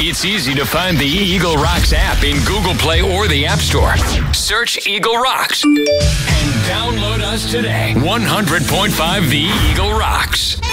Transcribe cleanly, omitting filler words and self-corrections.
It's easy to find the Eagle Rocks app in Google Play or the App Store. Search Eagle Rocks and download us today. 100.5 The Eagle Rocks.